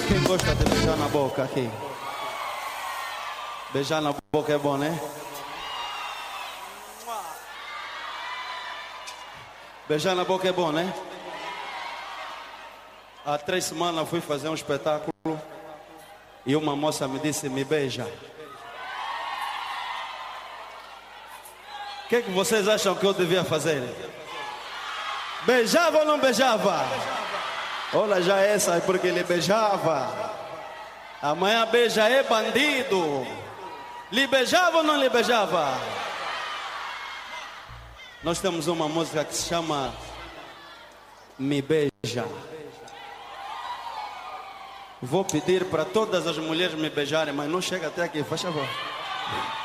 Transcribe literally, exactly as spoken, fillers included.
Quem gosta de beijar na boca aqui? Beijar na boca é bom, né? Beijar na boca é bom, né? Há três semanas fui fazer um espetáculo e uma moça me disse, me beija. O que, que vocês acham que eu devia fazer? Beijava ou não beijava? Olha já essa, porque ele beijava. Amanhã beija é bandido. Lhe beijava ou não lhe beijava? Nós temos uma música que se chama Me Beija. Vou pedir para todas as mulheres me beijarem, mas não chega até aqui, faz favor.